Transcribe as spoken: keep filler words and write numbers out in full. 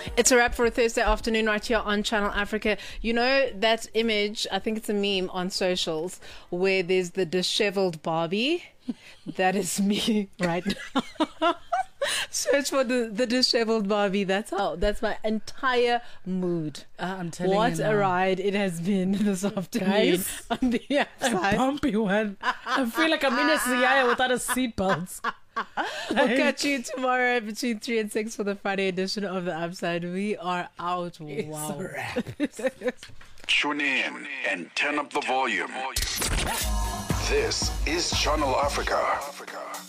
It's a wrap for a Thursday afternoon right here on Channel Africa. You know that image, I think it's a meme on socials, where there's the disheveled Barbie? That is me right now. Search for the, the disheveled Barbie. That's how. That's my entire mood. Uh, I'm telling what you What a now. ride it has been this afternoon. Guys, on the a outside. bumpy one. I feel like I'm in a Siyaya without a seatbelt. We'll catch you tomorrow between three and six for the Friday edition of The Upside. We are out. Wow. Tune in and turn up the volume. This is Channel Africa.